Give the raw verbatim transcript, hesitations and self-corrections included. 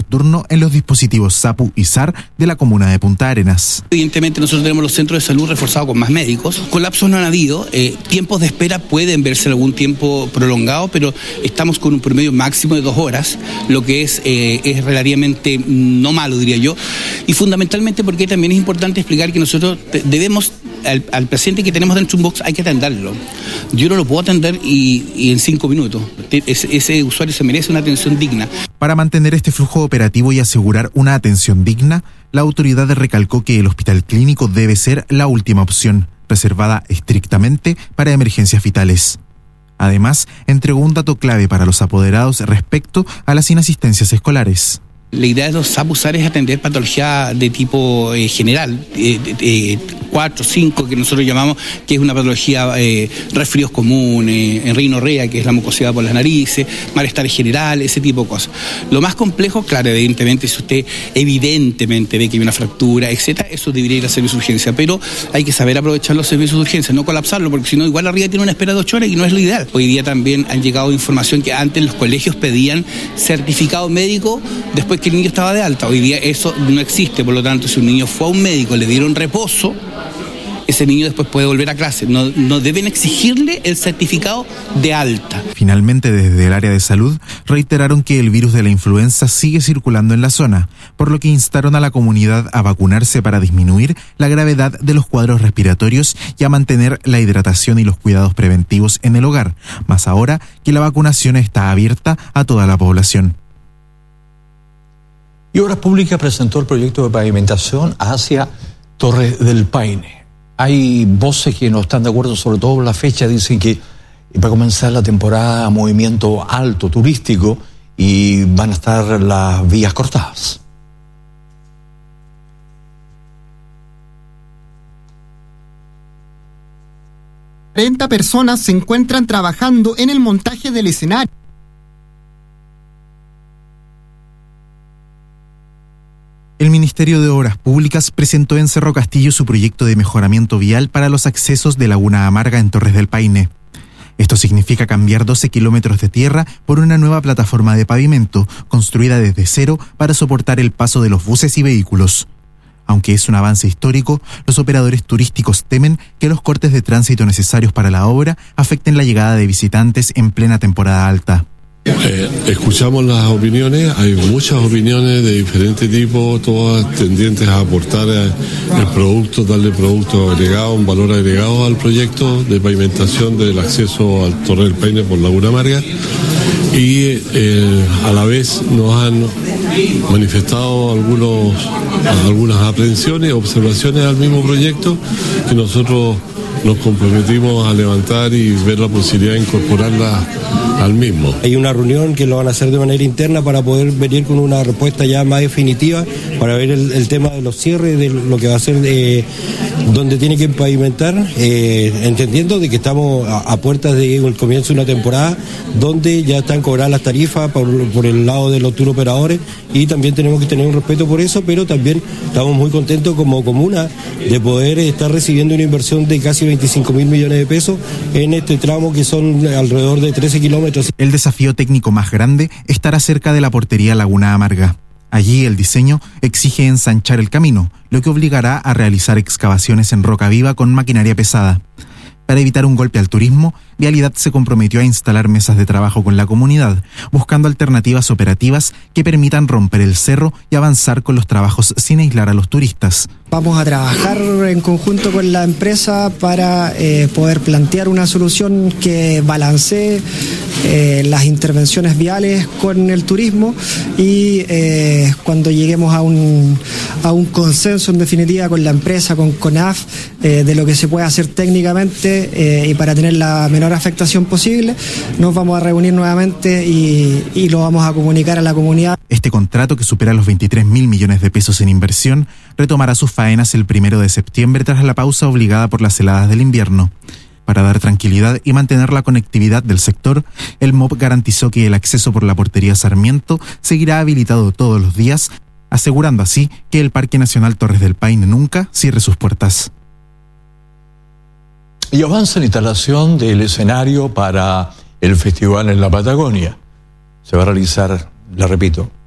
nocturno en los dispositivos SAPU y S A R de la comuna de Punta Arenas. Evidentemente nosotros tenemos los centros de salud reforzados con más médicos, colapsos no han habido, eh, tiempos de espera pueden verse algún tiempo prolongado, pero estamos con un promedio máximo de dos horas, lo que es, eh, es relativamente no malo, diría yo, y fundamentalmente porque también es importante explicar que nosotros debemos, al, al paciente que tenemos dentro de un box hay que atenderlo. Yo no lo puedo atender y, y en cinco minutos. Ese, ese usuario se merece una atención digna. Para mantener este flujo operativo y asegurar una atención digna, la autoridad recalcó que el hospital clínico debe ser la última opción, reservada estrictamente para emergencias vitales. Además, entregó un dato clave para los apoderados respecto a las inasistencias escolares. La idea de los SAPU S A R es atender patología de tipo eh, general, eh, eh, cuatro, cinco, que nosotros llamamos, que es una patología, eh, resfríos comunes, en rinorrea, que es la mucosidad por las narices, malestar general, ese tipo de cosas. Lo más complejo, claro, evidentemente, si usted evidentemente ve que hay una fractura, etcétera, eso debería ir a servicio de urgencia, pero hay que saber aprovechar los servicios de urgencia, no colapsarlo, porque si no, igual arriba tiene una espera de ocho horas y no es lo ideal. Hoy día también han llegado información que antes los colegios pedían certificado médico después que el niño estaba de alta. Hoy día eso no existe, por lo tanto, si un niño fue a un médico, le dieron reposo, ese niño después puede volver a clase. No, no deben exigirle el certificado de alta. Finalmente, desde el área de salud, reiteraron que el virus de la influenza sigue circulando en la zona, por lo que instaron a la comunidad a vacunarse para disminuir la gravedad de los cuadros respiratorios y a mantener la hidratación y los cuidados preventivos en el hogar, más ahora que la vacunación está abierta a toda la población. Y Obras Públicas presentó el proyecto de pavimentación hacia Torres del Paine. Hay voces que no están de acuerdo, sobre todo por la fecha, dicen que va a comenzar la temporada a movimiento alto turístico y van a estar las vías cortadas. cuarenta personas se encuentran trabajando en el montaje del escenario. El Ministerio de Obras Públicas presentó en Cerro Castillo su proyecto de mejoramiento vial para los accesos de Laguna Amarga en Torres del Paine. Esto significa cambiar doce kilómetros de tierra por una nueva plataforma de pavimento, construida desde cero para soportar el paso de los buses y vehículos. Aunque es un avance histórico, los operadores turísticos temen que los cortes de tránsito necesarios para la obra afecten la llegada de visitantes en plena temporada alta. Eh, escuchamos las opiniones, hay muchas opiniones de diferentes tipos, todas tendientes a aportar el producto, darle producto agregado, un valor agregado al proyecto de pavimentación del acceso al Torre del Paine por Laguna Amarga, y eh, a la vez nos han manifestado algunos, algunas aprehensiones, observaciones al mismo proyecto que nosotros nos comprometimos a levantar y ver la posibilidad de incorporarla al mismo. Hay una reunión que lo van a hacer de manera interna para poder venir con una respuesta ya más definitiva, para ver el, el tema de los cierres, de lo que va a ser, eh, donde tiene que pavimentar, eh, entendiendo de que estamos a, a puertas del comienzo de una temporada donde ya están cobradas las tarifas por, por el lado de los tour operadores, y también tenemos que tener un respeto por eso, pero también estamos muy contentos como comuna de poder estar recibiendo una inversión de casi veinticinco mil millones de pesos en este tramo, que son alrededor de trece kilómetros. El desafío técnico más grande estará cerca de la portería Laguna Amarga. Allí el diseño exige ensanchar el camino, lo que obligará a realizar excavaciones en roca viva con maquinaria pesada. Para evitar un golpe al turismo, Vialidad se comprometió a instalar mesas de trabajo con la comunidad, buscando alternativas operativas que permitan romper el cerro y avanzar con los trabajos sin aislar a los turistas. Vamos a trabajar en conjunto con la empresa para eh, poder plantear una solución que balancee eh, las intervenciones viales con el turismo, y eh, cuando lleguemos a un, a un consenso en definitiva con la empresa, con CONAF, eh, de lo que se puede hacer técnicamente eh, y para tener la menor afectación posible, nos vamos a reunir nuevamente y, y lo vamos a comunicar a la comunidad. Este contrato, que supera los veintitrés mil millones de pesos en inversión, retomará sus faenas el primero de septiembre tras la pausa obligada por las heladas del invierno. Para dar tranquilidad y mantener la conectividad del sector, el M O P garantizó que el acceso por la portería Sarmiento seguirá habilitado todos los días, asegurando así que el Parque Nacional Torres del Paine nunca cierre sus puertas. Y avanza la instalación del escenario para el festival en la Patagonia. Se va a realizar, la repito,